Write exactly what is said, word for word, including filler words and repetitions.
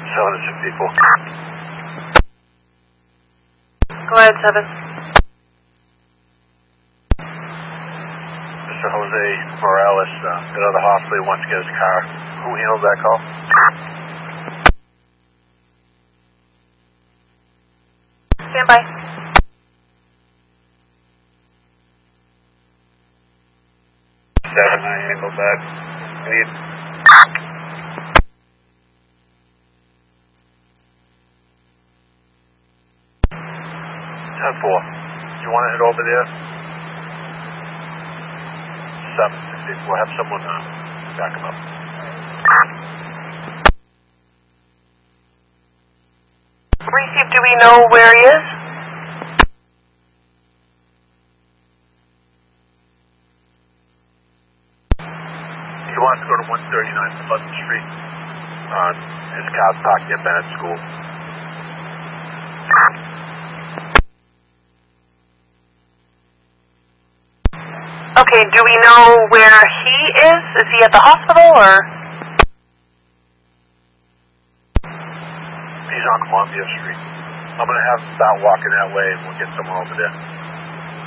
Seven to fifty-four. Go ahead, seven. Mister Jose Morales, uh, got out of the hospital. He wants to get his car. Who handled that call? Stand by. Seven, I handled that. Need. Ten four. Do you want to head over there? Seven. We'll have someone uh, back him up. Receive, do we know where he is? He wants to go to one thirty-nine Pleasant Street. Uh, his car's parked near Bennett School. Okay, do we know where he is? Is he at the hospital or? He's on Columbia Street. I'm going to have him start walking that way and we'll get someone over there.